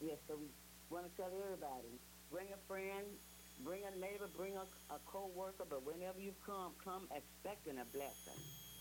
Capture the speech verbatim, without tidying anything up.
Yes, so we want to tell everybody, bring a friend, bring a neighbor, bring a, a co-worker, but whenever you come, come expecting a blessing.